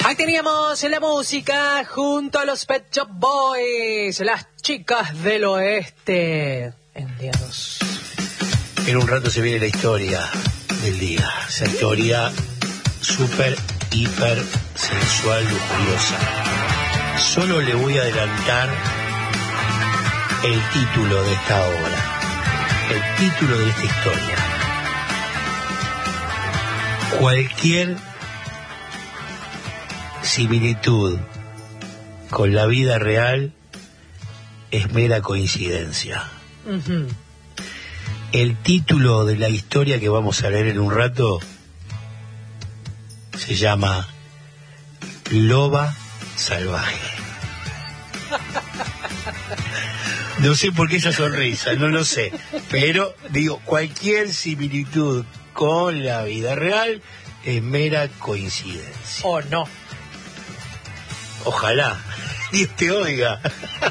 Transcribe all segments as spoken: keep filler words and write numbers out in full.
Ahí teníamos la música junto a los Pet Shop Boys, las chicas del oeste. En día dos. En un rato se viene la historia del día. Esa historia súper, hiper sensual, lujuriosa. Solo le voy a adelantar el título de esta obra. El título de esta historia. Cualquier similitud con la vida real es mera coincidencia. Uh-huh. El título de la historia que vamos a leer en un rato se llama Loba Salvaje. No sé por qué esa sonrisa, no lo sé, pero digo, cualquier similitud con la vida real es mera coincidencia. ¿O no? Ojalá Dios te oiga.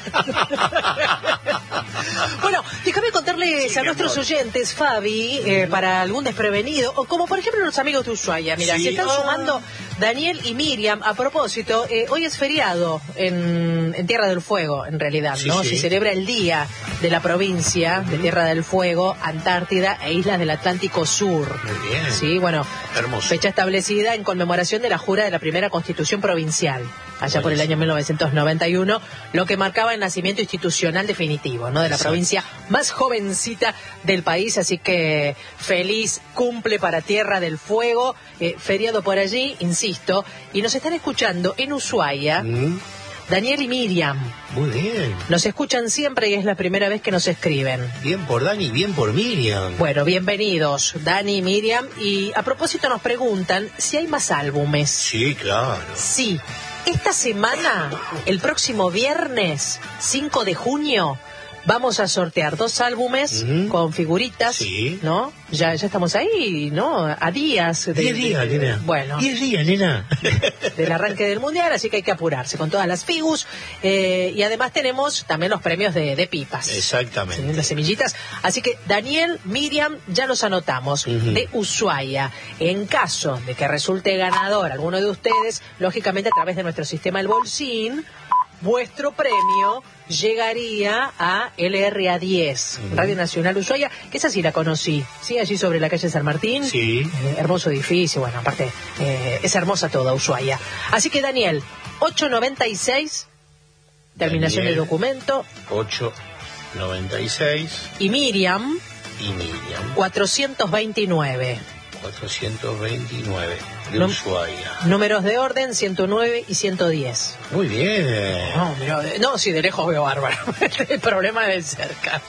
Bueno, déjame contarles sí, a nuestros amor. oyentes, Fabi, eh, para algún desprevenido, o como por ejemplo los amigos de Ushuaia. Mira, sí. se están oh. sumando Daniel y Miriam. A propósito, eh, hoy es feriado en, en Tierra del Fuego, en realidad, sí, ¿no? Sí. Se celebra el Día de la Provincia de Tierra del Fuego, Antártida e Islas del Atlántico Sur. Muy bien. Sí, bueno, hermoso. Fecha establecida en conmemoración de la jura de la primera Constitución Provincial, allá por el año mil novecientos noventa y uno, lo que marcaba el nacimiento institucional definitivo, ¿no? De la Exacto. provincia más jovencita del país, así que feliz cumple para Tierra del Fuego, eh, feriado por allí, insisto, y nos están escuchando en Ushuaia, mm. Daniel y Miriam. Muy bien. Nos escuchan siempre y es la primera vez que nos escriben. Bien por Dani, bien por Miriam. Bueno, bienvenidos, Dani y Miriam, y a propósito nos preguntan si hay más álbumes. Sí, claro. Sí. Esta semana, el próximo viernes, cinco de junio, vamos a sortear dos álbumes uh-huh. con figuritas, sí. ¿no? Ya, ya estamos ahí, ¿no? A días. De, Diez días, de, nena. Bueno. Diez días, nena. Del arranque del Mundial, así que hay que apurarse con todas las figus. Eh, y además tenemos también los premios de, de pipas. Exactamente. ¿Sí? Las semillitas. Así que Daniel, Miriam, ya los anotamos, uh-huh. de Ushuaia. En caso de que resulte ganador alguno de ustedes, lógicamente a través de nuestro sistema El Bolsín, vuestro premio llegaría a L R A diez, uh-huh. Radio Nacional Ushuaia, que esa sí la conocí, ¿sí? Allí sobre la calle San Martín. Sí. Eh, hermoso edificio, bueno, aparte, eh, es hermosa toda Ushuaia. Así que Daniel, ochocientos noventa y seis, terminación Daniel, de documento. ochocientos noventa y seis. Y Miriam. Y Miriam. cuatrocientos veintinueve. cuatrocientos veintinueve, de Num- Ushuaia. Números de orden, ciento nueve y ciento diez. Muy bien. No, mirá, de, no, sí, de lejos veo bárbaro. El problema es de cerca.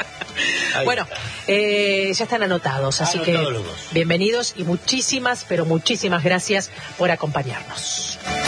Ahí bueno, eh, ya están anotados, así Anotado que los dos. Bienvenidos y muchísimas, pero muchísimas gracias por acompañarnos.